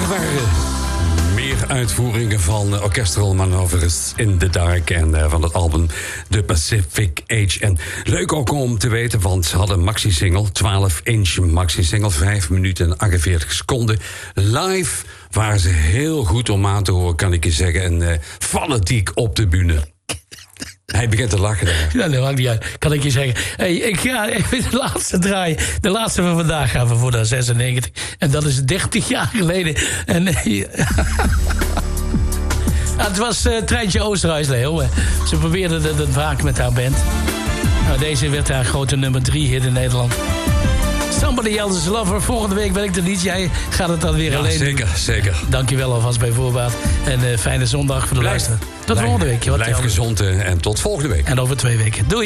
Meer uitvoeringen van Orchestral Manoeuvres in the Dark en van het album The Pacific Age. En leuk ook om te weten, want ze hadden een maxi-single, 12-inch maxi-single, 5 minuten en 48 seconden. Live waren ze heel goed om aan te horen, kan ik je zeggen. En fanatiek op de bühne. Hij begint te lachen daar. Ja, dat maakt niet uit, kan ik je zeggen. Hey, ik ga de laatste draaien. De laatste van vandaag gaan we voor de 96. En dat is 30 jaar geleden. En het was Treintje Oosterhuis, Leo. Ze probeerde het vaak met haar band. Nou, deze werd haar grote nummer 3 hit in Nederland. Somebody Else's Lover. Volgende week ben ik er niet. Jij gaat het dan weer alleen doen. Zeker. Dankjewel alvast bij voorbaat. En fijne zondag voor de luisteraar. Tot volgende week. Blijf gezond en tot volgende week. En over 2 weken. Doei.